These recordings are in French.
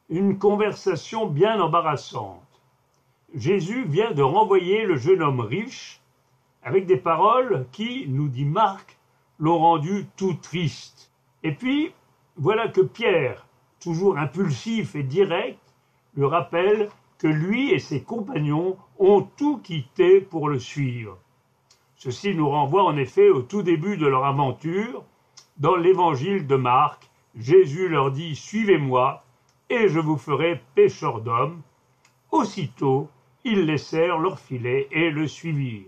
une conversation bien embarrassante. Jésus vient de renvoyer le jeune homme riche avec des paroles qui, nous dit Marc, l'ont rendu tout triste. Et puis, voilà que Pierre, toujours impulsif et direct, lui rappelle que lui et ses compagnons ont tout quitté pour le suivre. Ceci nous renvoie en effet au tout début de leur aventure. Dans l'évangile de Marc, Jésus leur dit « Suivez-moi, et je vous ferai pêcheurs d'hommes ». Aussitôt, ils laissèrent leur filet et le suivirent.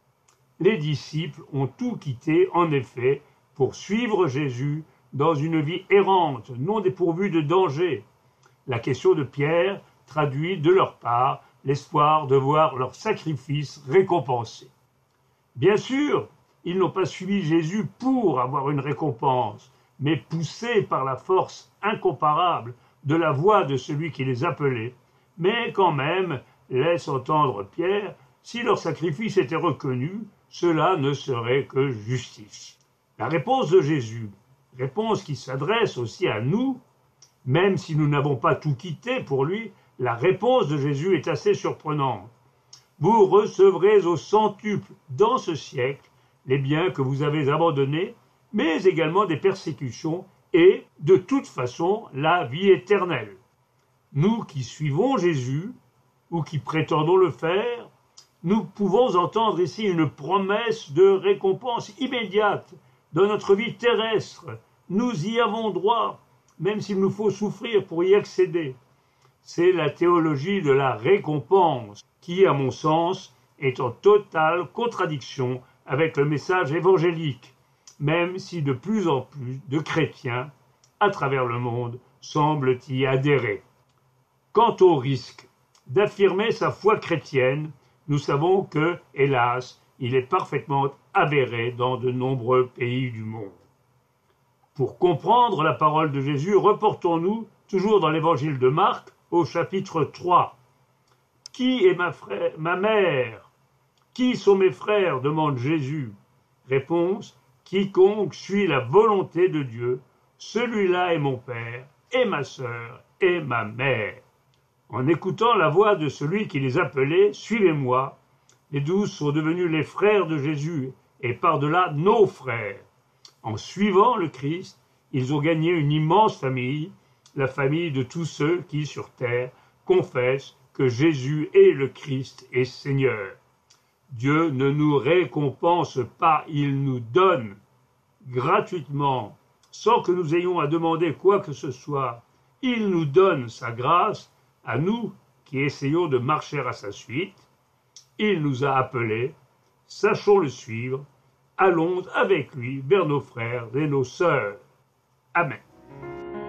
Les disciples ont tout quitté, en effet, pour suivre Jésus dans une vie errante, non dépourvue de danger. La question de Pierre traduit de leur part l'espoir de voir leur sacrifice récompensé. Bien sûr, ils n'ont pas suivi Jésus pour avoir une récompense, mais poussés par la force incomparable de la voix de celui qui les appelait, mais quand même, laisse entendre Pierre, si leur sacrifice était reconnu, cela ne serait que justice. La réponse de Jésus, réponse qui s'adresse aussi à nous, même si nous n'avons pas tout quitté pour lui, la réponse de Jésus est assez surprenante. Vous recevrez au centuple dans ce siècle les biens que vous avez abandonnés, mais également des persécutions et, de toute façon, la vie éternelle. Nous qui suivons Jésus, ou qui prétendons le faire, nous pouvons entendre ici une promesse de récompense immédiate dans notre vie terrestre. Nous y avons droit, même s'il nous faut souffrir pour y accéder. C'est la théologie de la récompense qui, à mon sens, est en totale contradiction avec le message évangélique, même si de plus en plus de chrétiens à travers le monde semblent y adhérer. Quant au risque d'affirmer sa foi chrétienne, nous savons que, hélas, il est parfaitement avéré dans de nombreux pays du monde. Pour comprendre la parole de Jésus, reportons-nous, toujours dans l'évangile de Marc, au chapitre 3. « Qui est ma mère? Qui sont mes frères ?» demande Jésus. Réponse, « Quiconque suit la volonté de Dieu, celui-là est mon père, et ma sœur, et ma mère. » En écoutant la voix de celui qui les appelait « Suivez-moi », les 12 sont devenus les frères de Jésus, et par-delà nos frères. En suivant le Christ, ils ont gagné une immense famille, la famille de tous ceux qui, sur terre, confessent que Jésus est le Christ et Seigneur. Dieu ne nous récompense pas, il nous donne gratuitement, sans que nous ayons à demander quoi que ce soit. Il nous donne sa grâce à nous qui essayons de marcher à sa suite. Il nous a appelés, sachons le suivre, allons avec lui vers nos frères et nos sœurs. Amen.